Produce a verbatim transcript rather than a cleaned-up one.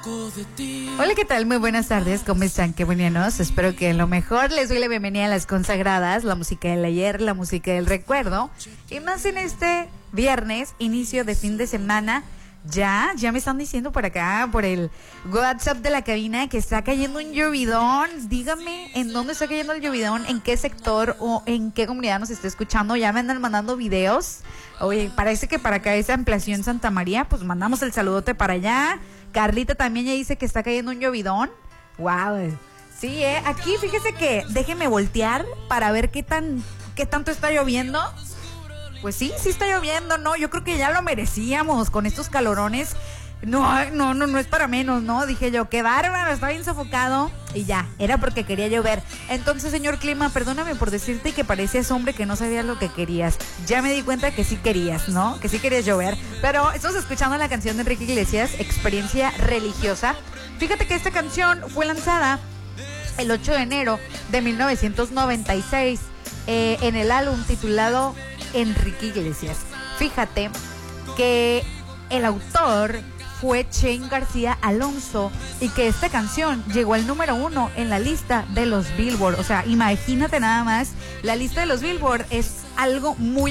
Hola, ¿qué tal? Muy buenas tardes, ¿cómo están? Qué buenos, espero que lo mejor. Les doy la bienvenida a Las Consagradas, la música del ayer, la música del recuerdo. Y más en este viernes, inicio de fin de semana. Ya, ya me están diciendo por acá, por el WhatsApp de la cabina, que está cayendo un llovidón. Dígame, ¿en dónde está cayendo el llovidón? ¿En qué sector o en qué comunidad nos está escuchando? Ya me andan mandando videos. Oye, parece que para acá esa ampliación Santa María, pues mandamos el saludote para allá. Carlita también ya dice que está cayendo un llovidón. Wow. Sí, eh. Aquí fíjese que déjeme voltear para ver qué tan, qué tanto está lloviendo. Pues sí, sí está lloviendo, ¿no? Yo creo que ya lo merecíamos con estos calorones. No, no, no, no es para menos, ¿no? Dije yo, qué bárbaro, estaba bien sofocado. Y ya, era porque quería llover. Entonces, señor Clima, perdóname por decirte que parecías hombre que no sabías lo que querías. Ya me di cuenta que sí querías, ¿no? Que sí querías llover. Pero estamos escuchando la canción de Enrique Iglesias, Experiencia Religiosa. Fíjate que esta canción fue lanzada el ocho de enero de mil novecientos noventa y seis eh, en el álbum titulado Enrique Iglesias. Fíjate que el autor fue Chen García Alonso y que esta canción llegó al número uno en la lista de los Billboard. O sea, imagínate nada más, la lista de los Billboard es algo muy